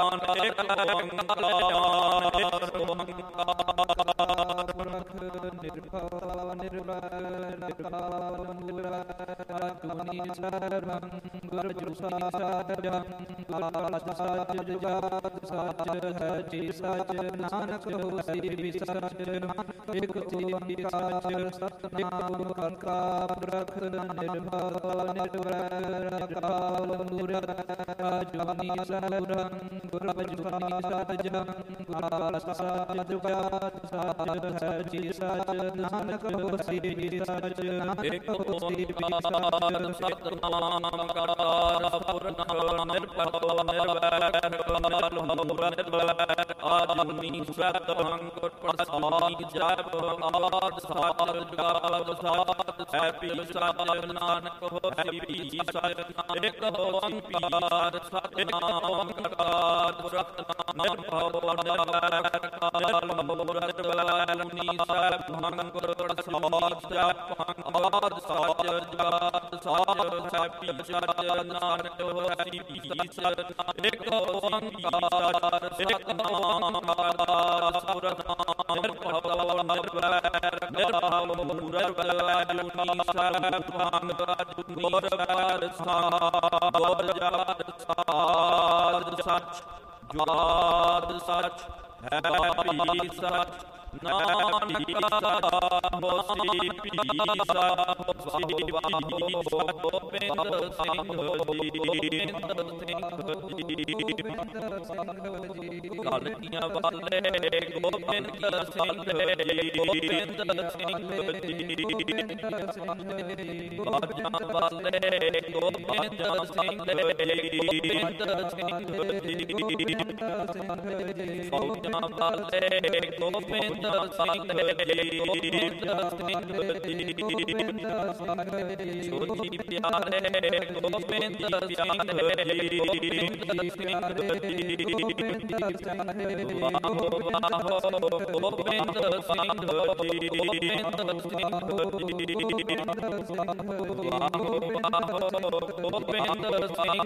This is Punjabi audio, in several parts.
ਏਕ ਓੰਕਾਰ ਪੁਰਖ ਨਿਰਭਉ ਨਿਰਵੈਰ ਨਿਰਭਉ ਅਜੂਨੀ ਸਰਬੰ ਗੁਰ ਪ੍ਰਸਾਦਿ ਆਦਿ ਸਚ ਜੁਗਾਦਿ ਸਚ ਹੈ ਜੀ ਸਚ ਨਾਨਕ ਹੋਸੀ ਵੀ ਸਚ ਏਕ ਓੰਕਾਰ ਸਤਿਨਾਮ ਕਰਤਾ ਪੁਰਖ ਨਿਰਭਉ ਨਿਰਵੈਰ ਨਿਰਭਉ ਅਜੂਨੀ ਸਰਬੰ ਗੁਰ ਪ੍ਰਸਾਦਿ ਆਦਿ ਸਚ ਜੁਗਾਦਿ ਸਚ ਹੈ ਜੀ ਸਚ ਨਾਨਕ ਹੋਸੀ ਵੀ ਸਚ ਏਕ ਓੰਕਾਰ ਸਤਿਨਾਮ ਕਰਤਾ ਪੁਰਖ ਨਿਰਭਉ ਨਿਰਵੈਰ ਨਿਰਭਉ ਆਜੂਨੀ ਸਰਬੰ ਗੁਰ ਪ੍ਰਸਾਦਿ ਆਦਿ ਸਚ ਜੁਗਾਦਿ ਸਚ ਹੈ ਜੀ ਸਚ ਨਾਨਕ ਹੋਸੀ ਵੀ ਸਚ ਏਕ ਓੰਕਾਰ ਸਤਿਨਾਮ ਕਰਤਾ ਪੁਰਖ ਨਿਰਭਉ ਨਿਰਵੈਰ ਆਜੂਨੀ ਸਰਬੰ ਗੁਰ ਪ੍ਰਸਾਦਿ ਆਦਿ ਸਚ ਜੁਗਾਦਿ ਸਚ ਹੈ ਜੀ ਸਚ ਨਾਨਕ ਹੋਸੀ ਵੀ ਸਚ ਏਕ ਓੰਕਾਰ ਸਤਿਨਾਮ ਕਰਤਾ ਪੁਰਖ ਨਿਰਭਉ ਨਿਰਵੈਰ ਨਿਰਭਉ ਆਜੂਨੀ ਸਰਬੰ ਗੁਰ ਪ੍ਰਸਾਦਿ ਆਦਿ ਸਚ ਜੁਗਾਦਿ ਸਚ ਹੈ ਜੀ ਸਚ ਨਾਨਕ ਹੋਸੀ ਵੀ ਸਚ ਗੋਬਿੰਦ ਸਿੰਘ ਜੀ ਕਲਕੀਆਂ ਵਾਲੇ ਗੋਬਿੰਦ ਸਿੰਘ ਜੀ ਗੋਬਿੰਦ ਸਿੰਘ ਜੀ ਬਾਜਾਂ ਵਾਲੇ ਗੋਬਿੰਦ ਸਿੰਘ ਜੀ ਫੌਜਾਂ ਵਾਲੇ ਗੋਬਿੰਦ ਸਿੰਘ ਜੀ ਸੋਚੀ ਪਿਆਰੇ ਗੋਬਿੰਦ ਸਿੰਘ ਵਾਹੋ ਵਾਹੋ ਗੋਬਿੰਦ ਸਿੰਘ ਵਾਹੋ ਵਾਹੋ ਗੋਬਿੰਦ ਸਿੰਘ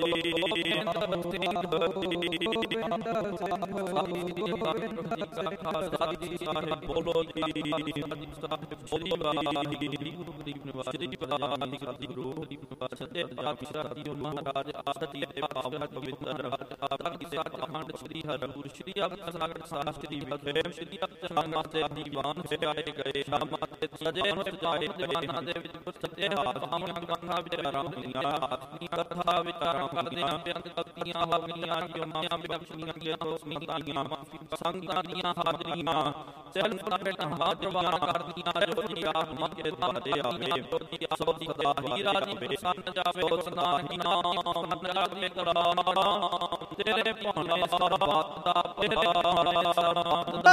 ਸਾਹਿਬ ਬੋਲੋ ਜੀ ਸਾਹਿਬ ਸ੍ਰੀ ਵਾਹਿਗੁਰੂ ਗੁਰੂ ਗਰੀਬ ਨਿਵਾਸ ਸ੍ਰੀ ਪ੍ਰਧਾਨ ਸ੍ਰੀ ਗੁਰੂ ਗਰੀਬ ਨਿਵਾਸ ਸੱਚੇ ਪਾਤਸ਼ਾਹ ਜੀ ਮਹਾਰਾਜ ਆਸਤੀ ਦੇ ਪਾਵਨ ਪਵਿੱਤਰ ਆਦਿ ਕਿਸੇ ਅਖੰਡ ਸ੍ਰੀ ਹਰਿਗੁਰੂ ਸ੍ਰੀ ਅੰਮ੍ਰਿਤ ਸਾਗਰ ਸ਼ਾਸਤਰੀ ਵਿਖੇ ਸ੍ਰੀ ਅੰਮ੍ਰਿਤ ਦੇ ਦੀਵਾਨ ਸਜਾਏ ਗਏ ਸ਼ਾਮਾਂ ਤੇ ਸਜੇ ਸਜਾਏ ਦੀਵਾਨਾਂ ਦੇ ਵਿੱਚ ਸੱਚੇ ਹਾਥੀਆਂ ਕਥਾ ਵਿਚਾਰਾਂ ਹੋਈਆਂ ਆਪਣੀ ਕਥਾ ਵਿਚਾਰਾਂ ਕਰਦਿਆਂ ਬੇਅੰਤ ਗਲਤੀਆਂ ਹੋ ਗਈਆਂ ਜਮਾਂ ਬਖਸ਼ੀਆਂ ਗਈਆਂ ਰੋਸ਼ਨੀਆਂ ਸੰਗਤਾਂ ਦੀਆਂ ਹਾਜ਼ਰੀਆਂ ਚਰਨ ਬੇਟਾ ਹਾਜ਼ਰੀਆਂ ਕਰਦੀਆਂ ਜੋ ਜੀ ਆਪ ਮੰਗੇ ਤੁਹਾਡੇ ਆਵੇ ਜੀ ਸੋ ਸਦਾ ਹੀ ਰਾਜੀ ਬੇਸੰਨ ਜਾਵੇ ਸਦਾ ਹੀ ਨਾਮ ਨਰਾਵੇ ਕਰਾ ਤੇਰੇ ਭਾਣੇ ਸਰਬੱਤ ਦਾ